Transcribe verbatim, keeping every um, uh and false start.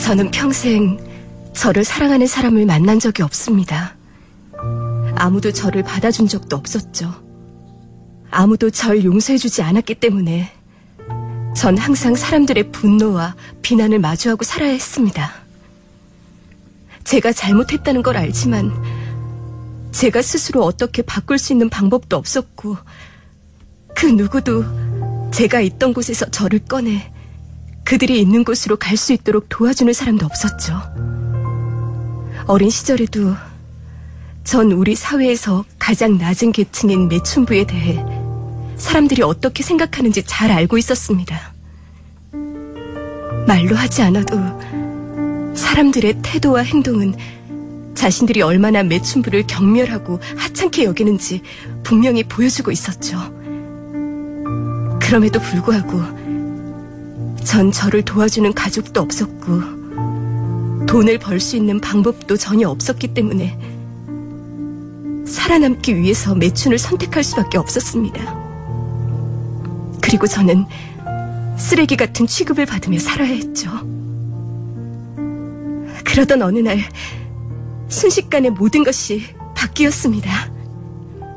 저는 평생 저를 사랑하는 사람을 만난 적이 없습니다. 아무도 저를 받아준 적도 없었죠. 아무도 절 용서해주지 않았기 때문에 전 항상 사람들의 분노와 비난을 마주하고 살아야 했습니다. 제가 잘못했다는 걸 알지만 제가 스스로 어떻게 바꿀 수 있는 방법도 없었고, 그 누구도 제가 있던 곳에서 저를 꺼내 그들이 있는 곳으로 갈 수 있도록 도와주는 사람도 없었죠. 어린 시절에도 전 우리 사회에서 가장 낮은 계층인 매춘부에 대해 사람들이 어떻게 생각하는지 잘 알고 있었습니다. 말로 하지 않아도 사람들의 태도와 행동은 자신들이 얼마나 매춘부를 경멸하고 하찮게 여기는지 분명히 보여주고 있었죠. 그럼에도 불구하고 전 저를 도와주는 가족도 없었고 돈을 벌 수 있는 방법도 전혀 없었기 때문에 살아남기 위해서 매춘을 선택할 수밖에 없었습니다. 그리고 저는 쓰레기 같은 취급을 받으며 살아야 했죠. 그러던 어느 날 순식간에 모든 것이 바뀌었습니다.